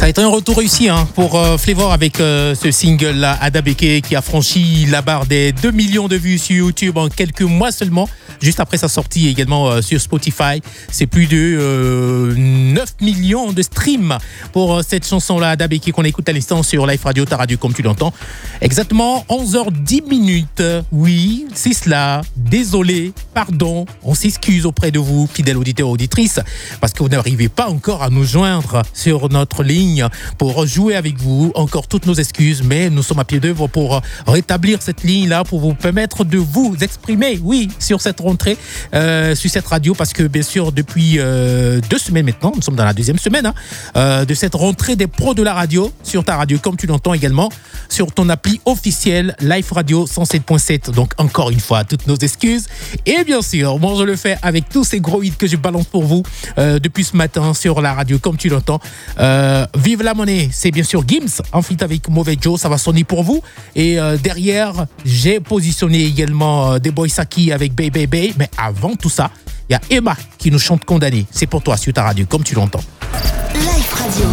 Ça a été un retour réussi pour Flavor avec ce single-là, Ada Beke, qui a franchi la barre des 2 millions de vues sur YouTube en quelques mois seulement. Juste après sa sortie également sur Spotify, c'est plus de 9 millions de streams pour cette chanson-là, Ada Beke, qu'on écoute à l'instant sur Live Radio, ta radio comme tu l'entends. Exactement 11h10. Oui, c'est cela. Désolé, pardon, on s'excuse auprès de vous, fidèles auditeurs et auditrices, parce que vous n'arrivez pas encore à nous joindre sur notre ligne pour jouer avec vous. Encore toutes nos excuses, mais nous sommes à pied d'œuvre pour rétablir cette ligne-là, pour vous permettre de vous exprimer, oui, sur cette rentrée, sur cette radio, parce que bien sûr, depuis 2 semaines maintenant, nous sommes dans la 2e semaine de cette rentrée des pros de la radio, sur ta radio, comme tu l'entends également, sur ton appli officielle Live Radio 107.7. Donc encore une fois, toutes nos excuses. Et bien sûr, moi je le fais avec tous ces gros hits que je balance pour vous depuis ce matin sur la radio, comme tu l'entends. Vive la monnaie, c'est bien sûr Gims en feat avec Mauvais Joe, ça va sonner pour vous. Et derrière, j'ai positionné également des Boy Saki avec Baby Baby. Mais avant tout ça, il y a Emma qui nous chante Condamné. C'est pour toi sur ta radio, comme tu l'entends. Live Radio.